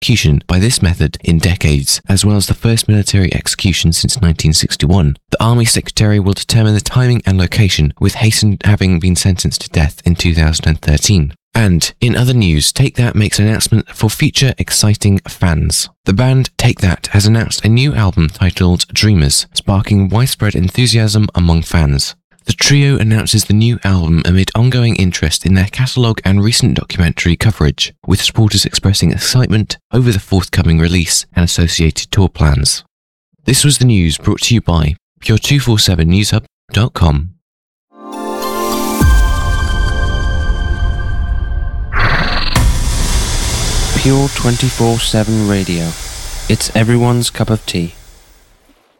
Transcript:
execution by this method in decades, as well as the first military execution since 1961. The Army Secretary will determine the timing and location, with Hayson having been sentenced to death in 2013. And, in other news, Take That makes an announcement for future exciting fans. The band Take That has announced a new album titled Dreamers, sparking widespread enthusiasm among fans. The trio announces the new album amid ongoing interest in their catalogue and recent documentary coverage, with supporters expressing excitement over the forthcoming release and associated tour plans. This was the news brought to you by Pure247newshub.com. Pure 24/7 Radio. It's everyone's cup of tea.